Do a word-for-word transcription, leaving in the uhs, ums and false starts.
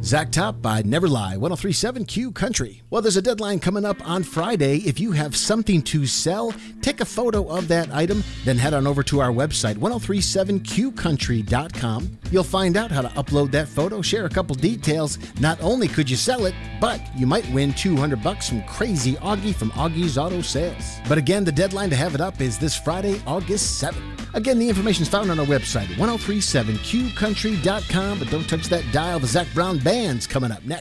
Zach Top, I'd Never Lie, ten thirty-seven Q Country. Well, there's a deadline coming up on Friday. If you have something to sell, take a photo of that item, then head on over to our website, ten thirty-seven q country dot com. You'll find out how to upload that photo, share a couple details. Not only could you sell it, but you might win two hundred bucks from Crazy Augie from Augie's Auto Sales. But again, the deadline to have it up is this Friday, August seventh. Again, the information is found on our website, ten thirty-seven q country dot com. But don't touch that dial. The Zach Brown Band's coming up next.